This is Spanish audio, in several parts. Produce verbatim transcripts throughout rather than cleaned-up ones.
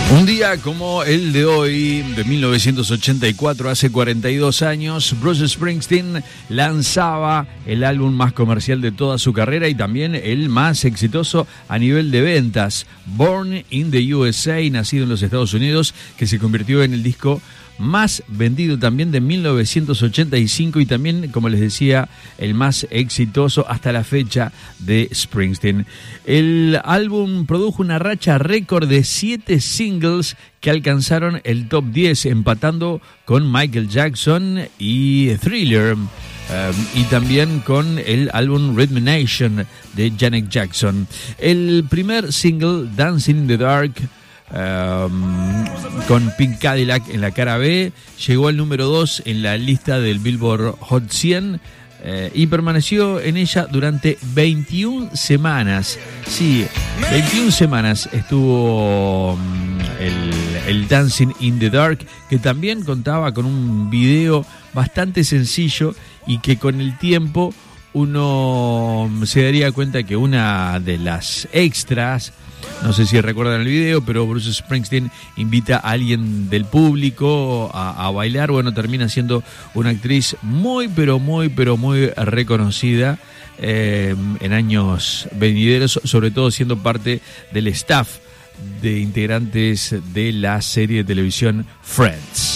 Un día como el de hoy, de mil novecientos ochenta y cuatro, hace cuarenta y dos años, Bruce Springsteen lanzaba el álbum más comercial de toda su carrera y también el más exitoso a nivel de ventas, Born in the U S A, nacido en los Estados Unidos, que se convirtió en el disco más vendido también de mil novecientos ochenta y cinco y también, como les decía, el más exitoso hasta la fecha de Springsteen. El álbum produjo una racha récord de siete singles que alcanzaron el top diez, empatando con Michael Jackson y Thriller, um, y también con el álbum Rhythm Nation de Janet Jackson. El primer single, Dancing in the Dark, Um, con Pink Cadillac en la cara B, llegó al número dos en la lista del Billboard Hot cien eh, y permaneció en ella durante veintiuna semanas. Sí, veintiuna semanas estuvo um, el, el Dancing in the Dark, que también contaba con un video bastante sencillo y que con el tiempo uno se daría cuenta que una de las extras, no sé si recuerdan el video, pero Bruce Springsteen invita a alguien del público a, a bailar. Bueno, termina siendo una actriz muy, pero muy, pero muy reconocida eh, en años venideros, sobre todo siendo parte del staff de integrantes de la serie de televisión Friends.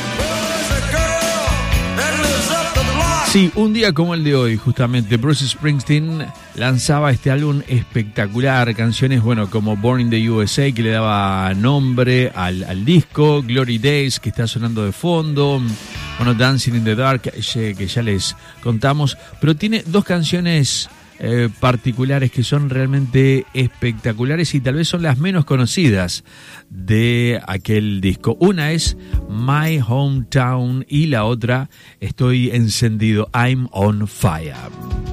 Sí, un día como el de hoy, justamente, Bruce Springsteen lanzaba este álbum espectacular, canciones, bueno, como Born in the U S A, que le daba nombre al, al disco, Glory Days, que está sonando de fondo, bueno, Dancing in the Dark, que ya les contamos, pero tiene dos canciones eh, particulares que son realmente espectaculares y tal vez son las menos conocidas de aquel disco. Una es My Hometown y la otra, Estoy Encendido, I'm on Fire.